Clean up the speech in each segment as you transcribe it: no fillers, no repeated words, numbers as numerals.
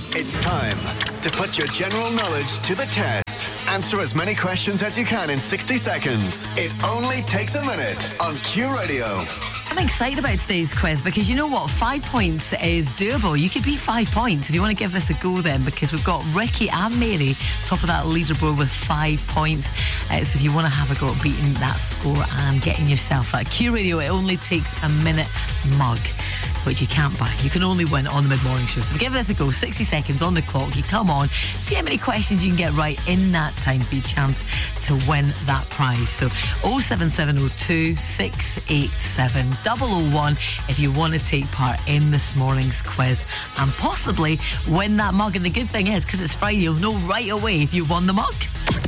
It's time to put your general knowledge to the test. Answer as many questions as you can in 60 seconds. It only takes a minute on Q Radio. I'm excited about today's quiz because you know what? 5 points is doable. You could beat 5 points if you want to give this a go then, because we've got Ricky and Mary top of that leaderboard with 5 points. So if you want to have a go at beating that score and getting yourself that Q Radio, it only takes a minute mug, which you can't buy. You can only win on the mid-morning show. So to give this a go, 60 seconds on the clock. You come on, see how many questions you can get right in that time for your chance to win that prize. So 07702 687 001 if you want to take part in this morning's quiz and possibly win that mug. And the good thing is, because it's Friday, you'll know right away if you won the mug.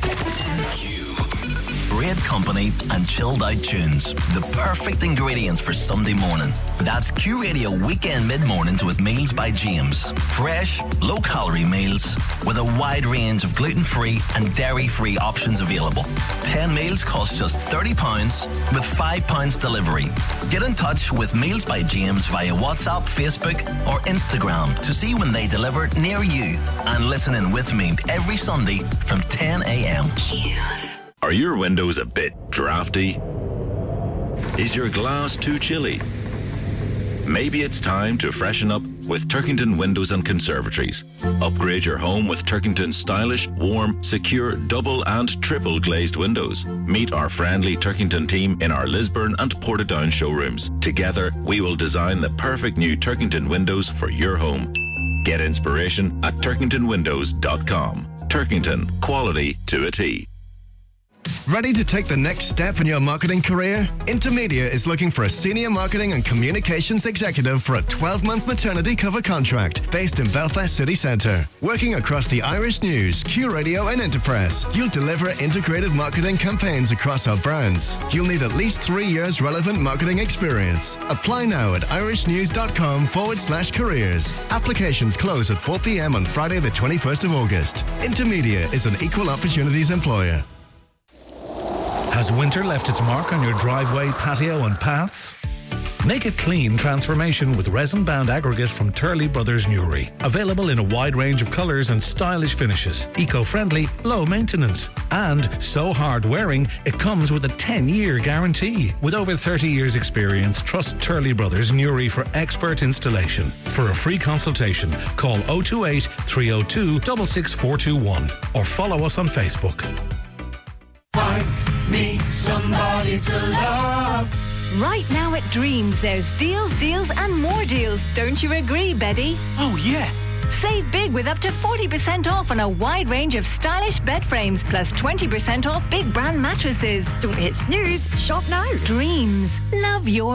Red Company and chilled out tunes. The perfect ingredients for Sunday morning. That's Q Radio Weekend Mid-Mornings with Meals by James. Fresh, low-calorie meals with a wide range of gluten-free and dairy-free options available. 10 meals cost just £30 with £5 delivery. Get in touch with Meals by James via WhatsApp, Facebook or Instagram to see when they deliver near you. And listen in with me every Sunday from 10 a.m. Are your windows a bit drafty? Is your glass too chilly? Maybe it's time to freshen up with Turkington Windows and Conservatories. Upgrade your home with Turkington's stylish, warm, secure, double and triple glazed windows. Meet our friendly Turkington team in our Lisburn and Portadown showrooms. Together, we will design the perfect new Turkington windows for your home. Get inspiration at turkingtonwindows.com. Turkington, quality to a T. Ready to take the next step in your marketing career? Intermedia is looking for a senior marketing and communications executive for a 12-month maternity cover contract based in Belfast City Centre. Working across the Irish News, Q Radio and Interpress, you'll deliver integrated marketing campaigns across our brands. You'll need at least 3 years relevant marketing experience. Apply now at irishnews.com/careers. Applications close at 4 p.m. on Friday the 21st of August. Intermedia is an equal opportunities employer. Has winter left its mark on your driveway, patio and paths? Make a clean transformation with resin-bound aggregate from Turley Brothers Newry. Available in a wide range of colours and stylish finishes. Eco-friendly, low maintenance. And so hard-wearing, it comes with a 10-year guarantee. With over 30 years' experience, trust Turley Brothers Newry for expert installation. For a free consultation, call 028 302 66421 or follow us on Facebook. Find me somebody to love. Right now at Dreams, there's deals, deals and more deals. Don't you agree, Betty? Oh, yeah. Save big with up to 40% off on a wide range of stylish bed frames, plus 20% off big brand mattresses. Don't hit snooze. Shop now. Dreams. Love your